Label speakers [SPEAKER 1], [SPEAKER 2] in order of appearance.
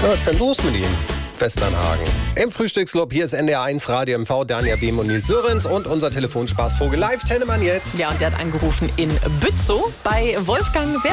[SPEAKER 1] Was ist denn los mit ihm? Westernhagen. Im Frühstückslob, hier ist NDR1 Radio MV, Dania Behm und Nils Sörens und unser Telefonspaßvogel live, Tennemann jetzt.
[SPEAKER 2] Ja, und der hat angerufen in Bützow bei Wolfgang Werner.